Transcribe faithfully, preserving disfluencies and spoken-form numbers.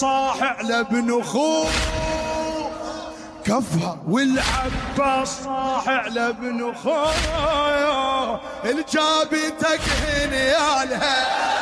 صاح على ابن اخوه كفها، والعباس صاح على ابن اخوه الجابتك هنيالها